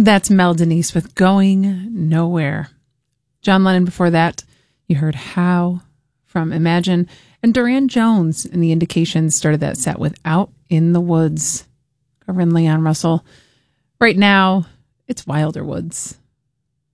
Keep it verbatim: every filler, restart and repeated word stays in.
That's Mel Denise with Going Nowhere. John Lennon before that, you heard How from Imagine. And Duran Jones and the Indications started that set with Out in the Woods, covering Leon Russell. Right now, it's Wilder Woods.